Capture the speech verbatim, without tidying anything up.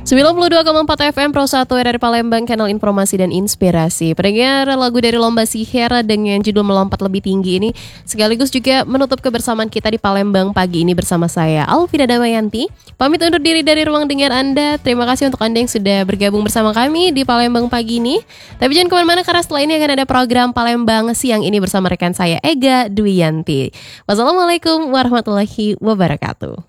sembilan puluh dua koma empat F M Pro satu R R Palembang, kanal informasi dan inspirasi. Pendengar, lagu dari Lomba Sihir dengan judul Melompat Lebih Tinggi ini sekaligus juga menutup kebersamaan kita di Palembang pagi ini bersama saya Alvida Damayanti. Pamit undur diri dari ruang dengar Anda. Terima kasih untuk Anda yang sudah bergabung bersama kami di Palembang pagi ini. Tapi jangan kemana-mana karena setelah ini akan ada program Palembang siang ini bersama rekan saya Ega Dwiyanti. Wassalamualaikum warahmatullahi wabarakatuh.